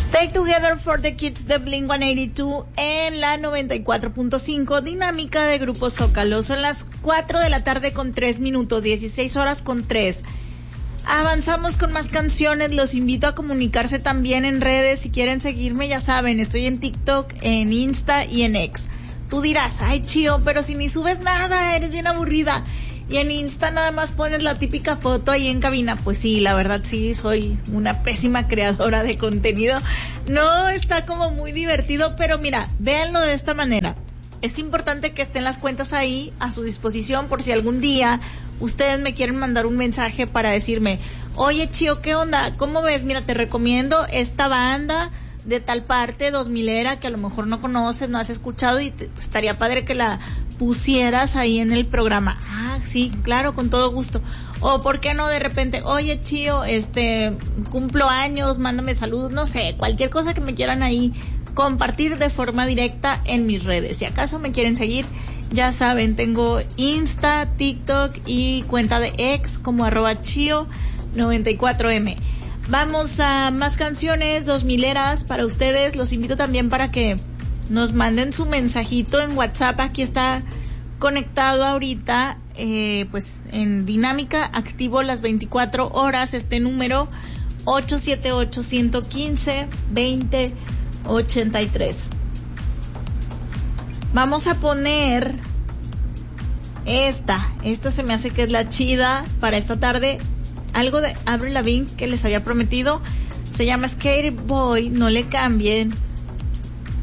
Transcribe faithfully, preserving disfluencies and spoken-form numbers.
Stay Together for the Kids de Blink ciento ochenta y dos en la noventa y cuatro punto cinco, dinámica de Grupo Zócalo. Son las cuatro de la tarde con tres minutos, dieciséis horas con tres. Avanzamos con más canciones, los invito a comunicarse también en redes. Si quieren seguirme, ya saben, estoy en TikTok, en Insta y en X. Tú dirás, ay Chío, pero si ni subes nada, eres bien aburrida. Y en Insta nada más pones la típica foto ahí en cabina. Pues sí, la verdad sí, soy una pésima creadora de contenido. No está como muy divertido, pero mira, véanlo de esta manera. Es importante que estén las cuentas ahí a su disposición por si algún día ustedes me quieren mandar un mensaje para decirme, oye Chío, ¿qué onda? ¿Cómo ves? Mira, te recomiendo esta banda de tal parte, dos milera, que a lo mejor no conoces, no has escuchado y te, estaría padre que la pusieras ahí en el programa. Ah, sí, claro, con todo gusto. O por qué no de repente, oye Chío, este, cumplo años, mándame saludos, no sé, cualquier cosa que me quieran ahí compartir de forma directa en mis redes. Si acaso me quieren seguir, ya saben, tengo Insta, TikTok y cuenta de X como arroba Chío noventa y cuatro eme. Vamos a más canciones dos mileras para ustedes. Los invito también para que nos manden su mensajito en WhatsApp. Aquí está conectado ahorita, eh, pues en dinámica, activo las veinticuatro horas, este número ocho siete ocho, uno uno cinco, veinte ochenta y tres. Vamos a poner esta, esta se me hace que es la chida para esta tarde. Algo de Avril Lavigne que les había prometido. Se llama Skater Boy, no le cambien.